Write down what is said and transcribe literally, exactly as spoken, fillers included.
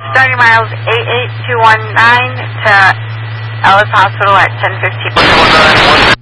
Starting miles eight eight two one nine to Ellis Hospital at ten fifteen.